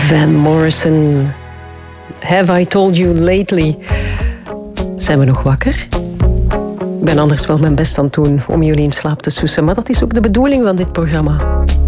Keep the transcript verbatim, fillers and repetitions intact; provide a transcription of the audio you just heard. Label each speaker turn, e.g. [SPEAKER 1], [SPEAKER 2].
[SPEAKER 1] Van Morrison. Have I told you lately? Zijn we nog wakker? Ik ben anders wel mijn best aan het doen om jullie in slaap te sussen, maar dat is ook de bedoeling van dit programma.